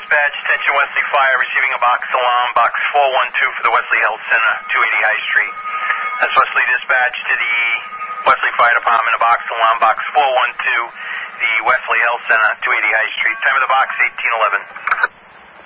Dispatch, attention Wesley Fire, receiving a box alarm, box 412 for the Wesley Health Center, 280 High Street. That's Wesley Dispatch to the Wesley Fire Department, a box alarm, box 412, the Wesley Health Center, 280 High Street. Time of the box, 1811.